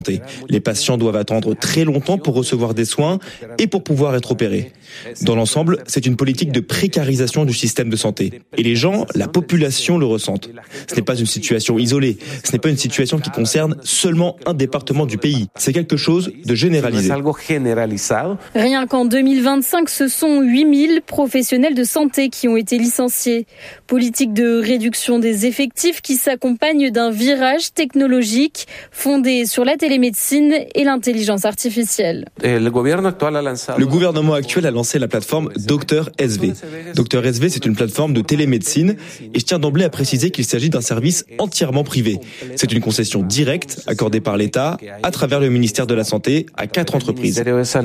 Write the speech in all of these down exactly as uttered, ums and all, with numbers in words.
Les patients doivent attendre très longtemps pour recevoir des soins et pour pouvoir être opérés. Dans l'ensemble, c'est une politique de précarisation du système de santé. Et les gens, la population le ressentent. Ce n'est pas une situation isolée. Ce n'est pas une situation qui concerne seulement un département du pays. C'est quelque chose de généralisé. Rien qu'en deux mille vingt-cinq, ce sont huit mille professionnels de santé qui ont été licenciés. Politique de réduction des effectifs qui s'accompagne d'un virage technologique fondé sur la télémédecine et l'intelligence artificielle. Le gouvernement actuel a lancé la plateforme Docteur S V. Docteur S V, c'est une plateforme de télémédecine et je tiens d'emblée à préciser qu'il s'agit d'un service entièrement privé. C'est une concession directe accordée par l'État à travers le ministère de la Santé à quatre entreprises.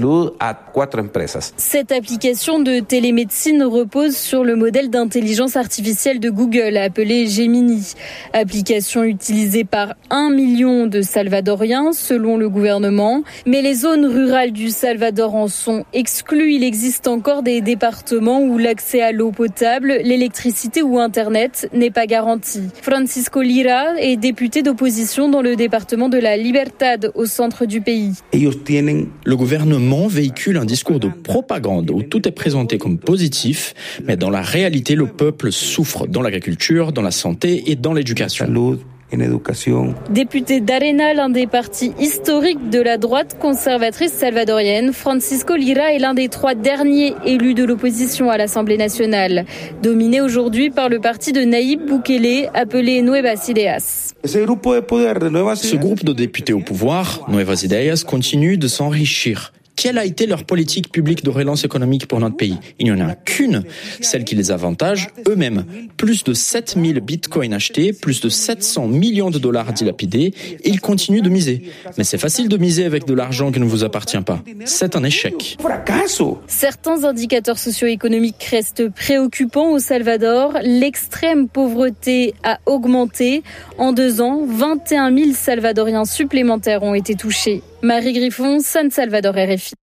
Cette application de télémédecine repose sur le modèle d'intelligence artificielle de Google appelé Gemini. Application utilisée par un million de Salvadoriens selon le gouvernement. Mais les zones rurales du Salvador en sont exclues. Il existe encore des départements où l'accès à l'eau potable, l'électricité ou Internet n'est pas garanti. Francisco Lira est député d'opposition dans le département de la Libertad au centre du pays. Le gouvernement véhicule un discours de propagande où tout est présenté comme positif, mais dans la réalité, le peuple souffre dans l'agriculture, dans la santé et dans l'éducation. Député d'Arena, l'un des partis historiques de la droite conservatrice salvadorienne, Francisco Lira est l'un des trois derniers élus de l'opposition à l'Assemblée nationale, dominé aujourd'hui par le parti de Nayib Bukele appelé Nuevas Ideas. Ce groupe de députés au pouvoir, Nuevas Ideas, continue de s'enrichir. Quelle a été leur politique publique de relance économique pour notre pays? Il n'y en a qu'une, celle qui les avantage eux-mêmes. Plus de sept mille bitcoins achetés, plus de sept cents millions de dollars dilapidés, et ils continuent de miser. Mais c'est facile de miser avec de l'argent qui ne vous appartient pas. C'est un échec. Certains indicateurs socio-économiques restent préoccupants au Salvador. L'extrême pauvreté a augmenté. En deux ans, vingt et un mille Salvadoriens supplémentaires ont été touchés. Marie Griffon, San Salvador R F I.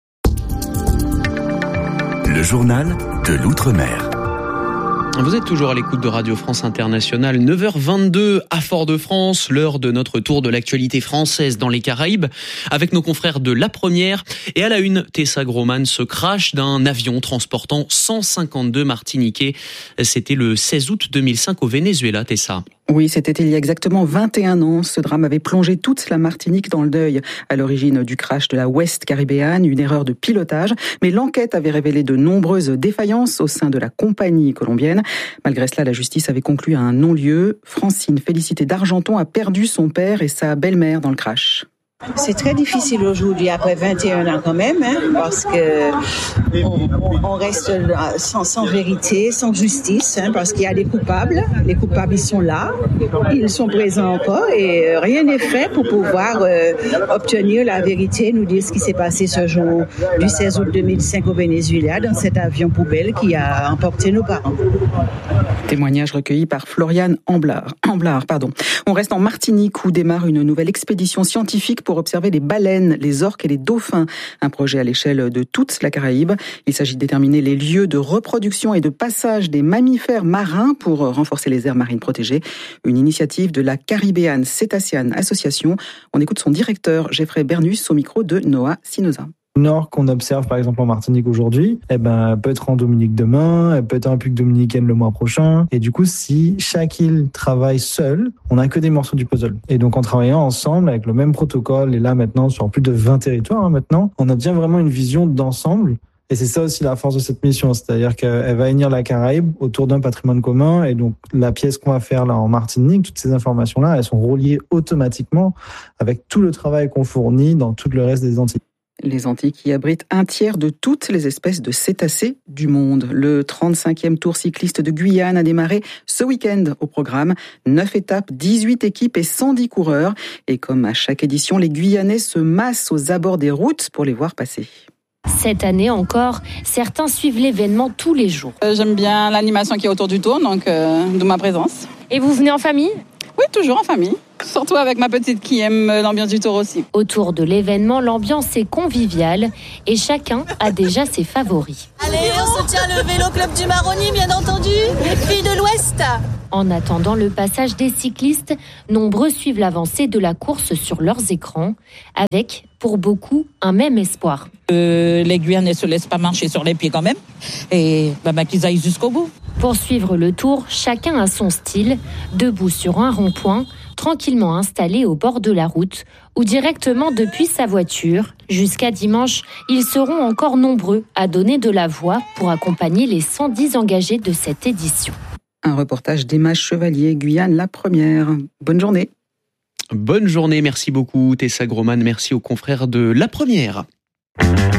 Le journal de l'Outre-mer. Vous êtes toujours à l'écoute de Radio France Internationale, neuf heures vingt-deux à Fort-de-France, l'heure de notre tour de l'actualité française dans les Caraïbes, avec nos confrères de La Première. Et à la une, Tessa Groman se crache d'un avion transportant cent cinquante-deux Martiniquais. C'était le seize août deux mille cinq au Venezuela, Tessa. Oui, c'était il y a exactement vingt et un ans. Ce drame avait plongé toute la Martinique dans le deuil. À l'origine du crash de la West Caribbean, une erreur de pilotage. Mais l'enquête avait révélé de nombreuses défaillances au sein de la compagnie colombienne. Malgré cela, la justice avait conclu à un non-lieu. Francine Félicité d'Argenton a perdu son père et sa belle-mère dans le crash. C'est très difficile aujourd'hui, après vingt et un ans quand même, hein, parce que on, on reste sans, sans vérité, sans justice, hein, parce qu'il y a des coupables. Les coupables, ils sont là, ils sont présents encore, et rien n'est fait pour pouvoir euh, obtenir la vérité, nous dire ce qui s'est passé ce jour du seize août deux mille cinq au Venezuela, dans cet avion poubelle qui a emporté nos parents. Témoignage recueilli par Floriane Amblard. Amblard, pardon. On reste en Martinique où démarre une nouvelle expédition scientifique pour observer les baleines, les orques et les dauphins. Un projet à l'échelle de toute la Caraïbe. Il s'agit de déterminer les lieux de reproduction et de passage des mammifères marins pour renforcer les aires marines protégées. Une initiative de la Caribbean Cetacean Association. On écoute son directeur, Geoffrey Bernus, au micro de Noah Sinoza. Une orque qu'on observe par exemple en Martinique aujourd'hui, eh ben, elle peut être en Dominique demain, elle peut être en République dominicaine le mois prochain. Et du coup, si chaque île travaille seule, on n'a que des morceaux du puzzle. Et donc en travaillant ensemble avec le même protocole, et là maintenant sur plus de vingt territoires hein, maintenant, on obtient vraiment une vision d'ensemble. Et c'est ça aussi la force de cette mission, c'est-à-dire qu'elle va unir la Caraïbe autour d'un patrimoine commun. Et donc la pièce qu'on va faire là en Martinique, toutes ces informations-là, elles sont reliées automatiquement avec tout le travail qu'on fournit dans tout le reste des Antilles. Les Antilles qui abritent un tiers de toutes les espèces de cétacés du monde. Le trente-cinquième Tour cycliste de Guyane a démarré ce week-end au programme. neuf étapes, dix-huit équipes et cent dix coureurs. Et comme à chaque édition, les Guyanais se massent aux abords des routes pour les voir passer. Cette année encore, certains suivent l'événement tous les jours. Euh, j'aime bien l'animation qui est autour du tour, donc euh, d'où ma présence. Et vous venez en famille ? Oui, toujours en famille. Surtout avec ma petite qui aime l'ambiance du tour aussi. Autour de l'événement, l'ambiance est conviviale et chacun a déjà ses favoris. Allez, on soutient le vélo club du Maroni, bien entendu. Les filles de l'Ouest. En attendant le passage des cyclistes, nombreux suivent l'avancée de la course sur leurs écrans, avec, pour beaucoup, un même espoir. Euh, les Guyanais ne se laissent pas marcher sur les pieds quand même, et bah, bah, qu'ils aillent jusqu'au bout. Pour suivre le tour, chacun a son style, debout sur un rond-point, tranquillement installé au bord de la route, ou directement depuis sa voiture. Jusqu'à dimanche, ils seront encore nombreux à donner de la voix pour accompagner les cent dix engagés de cette édition. Un reportage d'Emma Chevalier, Guyane, la première. Bonne journée. Bonne journée, merci beaucoup Tessa Groman, merci aux confrères de La Première.